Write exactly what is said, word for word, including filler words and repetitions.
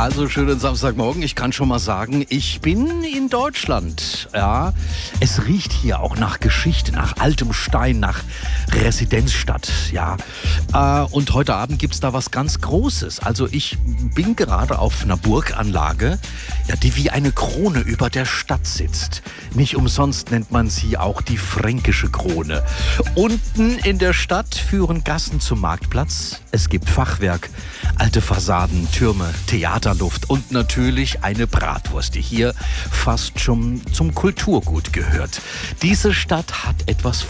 Also schönen Samstagmorgen. Ich kann schon mal sagen, ich bin in Deutschland. Ja, es riecht hier auch nach Geschichte, nach altem Stein, nach Residenzstadt. Ja, äh, und heute Abend gibt's da was ganz Großes. Also ich bin gerade auf einer Burganlage, ja, die wie eine Krone über der Stadt sitzt. Nicht umsonst nennt man sie auch die fränkische Krone. Unten in der Stadt führen Gassen zum Marktplatz. Es gibt Fachwerk, alte Fassaden, Türme, Theaterluft und natürlich eine Bratwurst, die hier fast schon zum Kulturgut gehört. Diese Stadt hat etwas